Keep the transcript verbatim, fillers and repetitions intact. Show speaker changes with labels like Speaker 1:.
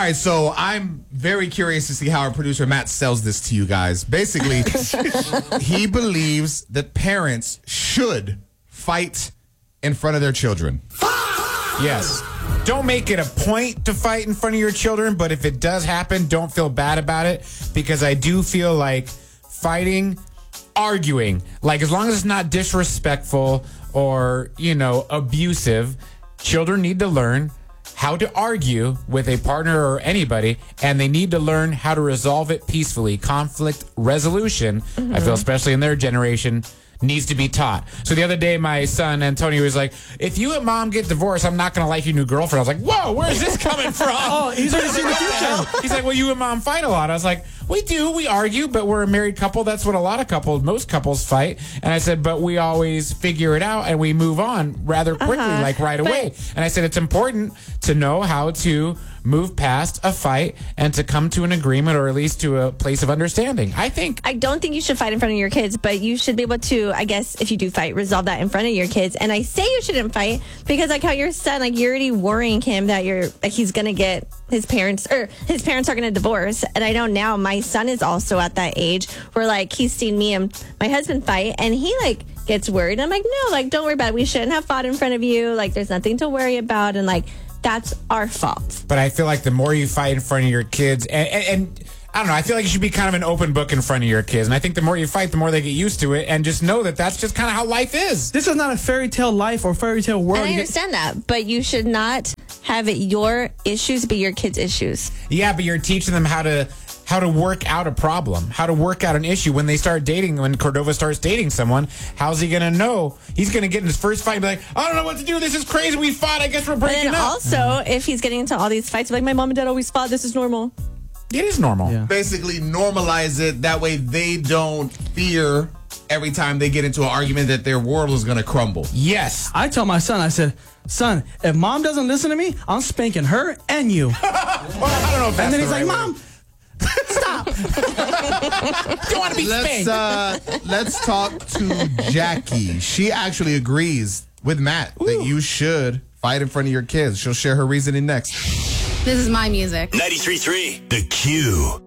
Speaker 1: right, so I'm very curious to see how our producer Matt sells this to you guys. Basically, he believes that parents should fight in front of their children.
Speaker 2: Yes. Don't make it a point to fight in front of your children, but if it does happen, don't feel bad about it, because I do feel like fighting, arguing, like as long as it's not disrespectful or, you know, abusive, children need to learn how to argue with a partner or anybody, and they need to learn how to resolve it peacefully. Conflict resolution, mm-hmm. I feel, especially in their generation, needs to be taught. So the other day, my son, Antonio, was like, if you and mom get divorced, I'm not going to like your new girlfriend. I was like, whoa, where's this coming from?
Speaker 3: Oh, he's already seen the future.
Speaker 2: He's like, well, you and mom fight a lot. I was like, we do. We argue, but we're a married couple. That's what a lot of couples, most couples fight. And I said, but we always figure it out and we move on rather quickly, uh-huh. like right away. But, and I said, it's important to know how to move past a fight and to come to an agreement, or at least to a place of understanding. I think.
Speaker 4: I don't think you should fight in front of your kids, but you should be able to, I guess, if you do fight, resolve that in front of your kids. And I say you shouldn't fight because, like, how your son, like, you're already worrying him that you're, like, he's going to get his parents, or his parents are going to divorce. And I know now my son is also at that age where, like, he's seen me and my husband fight, and he, like, gets worried. I'm like, no, like, don't worry about it. We shouldn't have fought in front of you. Like, there's nothing to worry about. And, like, that's our fault.
Speaker 2: But I feel like the more you fight in front of your kids, and, and, and I don't know, I feel like you should be kind of an open book in front of your kids. And I think the more you fight, the more they get used to it, and just know that that's just kind of how life is.
Speaker 3: This is not a fairy tale life or fairy tale world.
Speaker 4: And I understand that, but you should not have it your issues be your kids' issues.
Speaker 2: Yeah, but you're teaching them how to how to work out a problem, how to work out an issue. When they start dating, when Cordova starts dating someone, how's he going to know? He's going to get in his first fight and be like, I don't know what to do. This is crazy. We fought. I guess we're breaking
Speaker 4: up. Also, mm-hmm. if he's getting into all these fights, like, my mom and dad always fought. This is normal.
Speaker 2: It is normal.
Speaker 1: Yeah. Basically, normalize it. That way they don't fear every time they get into an argument that their world is going to crumble.
Speaker 2: Yes.
Speaker 3: I tell my son, I said, son, if mom doesn't listen to me, I'm spanking her and you.
Speaker 2: Well, I don't know if that's
Speaker 3: And then he's
Speaker 2: the right
Speaker 3: like,
Speaker 2: way.
Speaker 3: Mom, stop.
Speaker 2: You want to be
Speaker 1: let's,
Speaker 2: spanked.
Speaker 1: Uh, let's talk to Jackie. She actually agrees with Matt Ooh. that you should fight in front of your kids. She'll share her reasoning next.
Speaker 5: This is my music.
Speaker 6: ninety-three point three The Q.